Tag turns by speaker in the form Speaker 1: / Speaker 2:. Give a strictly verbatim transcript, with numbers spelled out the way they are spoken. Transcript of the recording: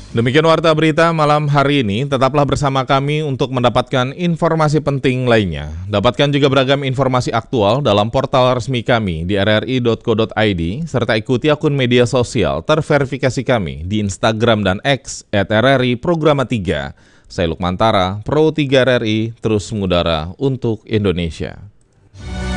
Speaker 1: Demikian Warta Berita malam hari ini, tetaplah bersama kami untuk mendapatkan informasi penting lainnya. Dapatkan juga beragam informasi aktual dalam portal resmi kami di r r i titik co titik i d, serta ikuti akun media sosial terverifikasi kami di Instagram dan X at r r i programa tiga. Saya Lukman Tara, Pro tiga R R I, terus mengudara untuk Indonesia.